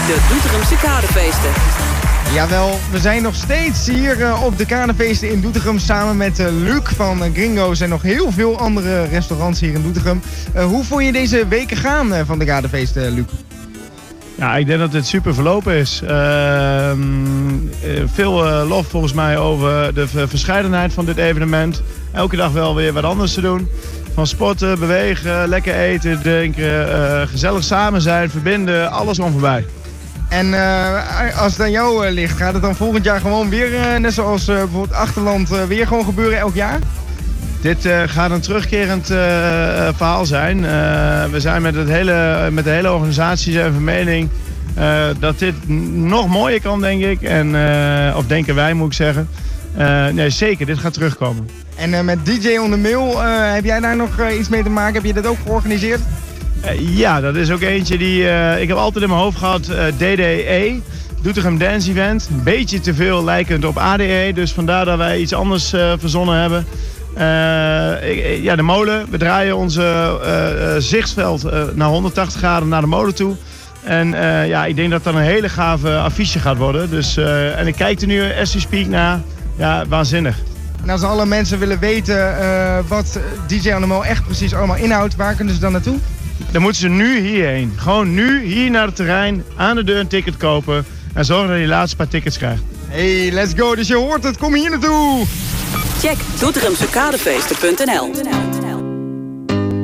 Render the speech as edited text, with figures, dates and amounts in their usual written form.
de Doetinchemse Kaderfeesten. Jawel, we zijn nog steeds hier op de Kaderfeesten in Doetinchem samen met Luc van Gringo's en nog heel veel andere restaurants hier in Doetinchem. Hoe vond je deze weken gaan van de Kaderfeesten, Luc? Ja, ik denk dat het super verlopen is. Veel lof volgens mij over de verscheidenheid van dit evenement. Elke dag wel weer wat anders te doen. Van sporten, bewegen, lekker eten, drinken, gezellig samen zijn, verbinden, alles om voorbij. En als het aan jou ligt, gaat het dan volgend jaar gewoon weer, net zoals bijvoorbeeld Achterland, weer gewoon gebeuren elk jaar? Dit gaat een terugkerend verhaal zijn. We zijn met de hele organisatie zijn van mening dat dit nog mooier kan, denk ik. Of denken wij, moet ik zeggen. Nee, zeker, dit gaat terugkomen. En met DJ on the Mail, heb jij daar nog iets mee te maken? Heb je dat ook georganiseerd? Ja, dat is ook eentje die... ik heb altijd in mijn hoofd gehad DDE, Doetinchem Dance Event. Een beetje te veel lijkend op ADE, dus vandaar dat wij iets anders verzonnen hebben. De molen, we draaien onze zichtsveld naar 180 graden naar de molen toe. En ik denk dat dat een hele gave affiche gaat worden. Dus, en ik kijk er nu as we speak naar. Ja, waanzinnig. En als alle mensen willen weten wat DJ on the Mail echt precies allemaal inhoudt, waar kunnen ze dan naartoe? Dan moeten ze nu hierheen. Gewoon nu hier naar het terrein, aan de deur een ticket kopen en zorgen dat je de laatste paar tickets krijgt. Hey, let's go. Dus je hoort het, kom hier naartoe! Check doetinchemsekaderfeesten.nl